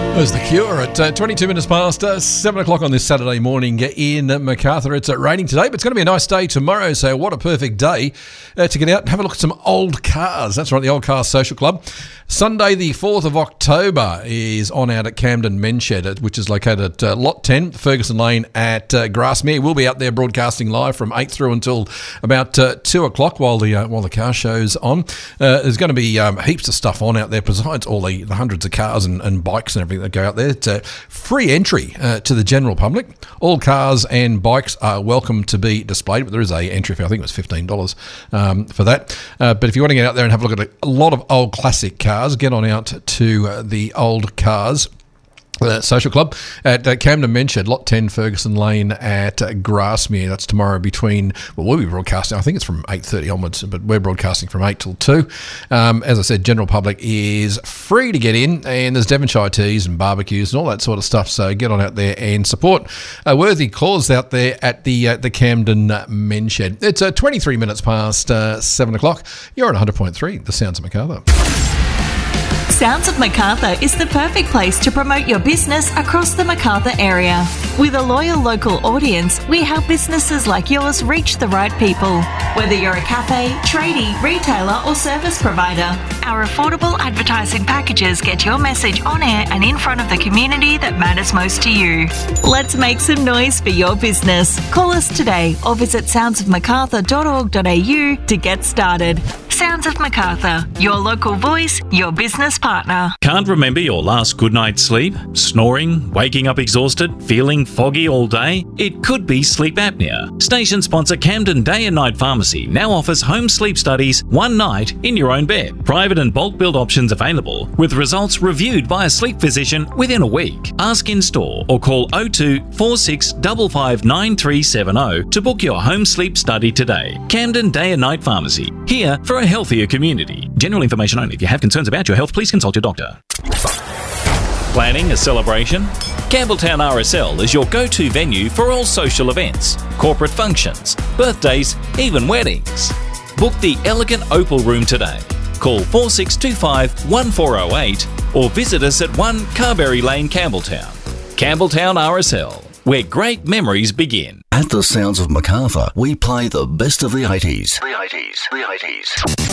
There's The Cure at 22 minutes past 7 o'clock on this Saturday morning in Macarthur. It's raining today, but it's going to be a nice day tomorrow, so what a perfect day to get out and have a look at some old cars. That's right, the Old Cars Social Club. Sunday the 4th of October is on out at Camden Menshed, which is located at Lot 10, Ferguson Lane at Grasmere. We'll be out there broadcasting live from 8 through until about 2 o'clock while the car show's on. There's going to be heaps of stuff on out there besides all the hundreds of cars and bikes and everything that go out there. It's free entry to the general public. All cars and bikes are welcome to be displayed, but there is a entry fee. I think it was $15 for that. But if you want to get out there and have a look at a lot of old classic cars, get on out to the Old Cars Social Club at Camden Menshed, Lot 10, Ferguson Lane at Grasmere. That's tomorrow we'll be broadcasting, I think it's from 8:30 onwards, but we're broadcasting from 8 till 2. As I said, general public is free to get in, and there's Devonshire teas and barbecues and all that sort of stuff, so get on out there and support a worthy cause out there at the Camden Menshed. It's 23 minutes past 7 o'clock. You're at 100.3, The Sounds of Macarthur. Sounds of Macarthur is the perfect place to promote your business across the Macarthur area. With a loyal local audience, we help businesses like yours reach the right people. Whether you're a cafe, tradie, retailer or service provider, our affordable advertising packages get your message on air and in front of the community that matters most to you. Let's make some noise for your business. Call us today or visit soundsofmacarthur.org.au to get started. Sounds of Macarthur, your local voice, your business partner. Can't remember your last good night's sleep? Snoring? Waking up exhausted? Feeling foggy all day? It could be sleep apnea. Station sponsor Camden Day and Night Pharmacy now offers home sleep studies one night in your own bed. Private and bulk billed options available with results reviewed by a sleep physician within a week. Ask in store or call 02 46 55 9370 to book your home sleep study today. Camden Day and Night Pharmacy, here for a healthier community. General information only. If you have concerns about your health, please consult your doctor. Planning a celebration? Campbelltown RSL is your go-to venue for all social events, corporate functions, birthdays, even weddings. Book the elegant Opal Room today. Call 4625 1408 or visit us at 1 Carberry Lane, Campbelltown. Campbelltown RSL, where great memories begin. At the Sounds of Macarthur, we play the best of the 80s. The 80s.